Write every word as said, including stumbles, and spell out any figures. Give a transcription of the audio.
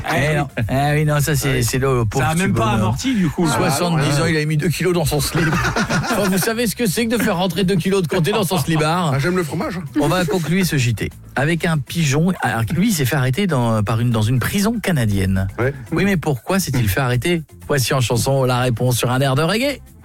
Eh, non. Eh oui, non, ça c'est, c'est le pauvre. Ça a même pas amorti du coup. soixante-dix ans, il a mis deux kilos dans son slip. Enfin, vous savez ce que c'est que de faire rentrer deux kilos de comté dans son slibard? Ah, j'aime le fromage. On va conclure ce J T avec un pigeon. Alors, lui, il s'est fait arrêter dans, par une, dans une prison canadienne. Ouais. Oui, mais pourquoi s'est-il fait arrêter? Voici en chanson la réponse sur un air de reggae.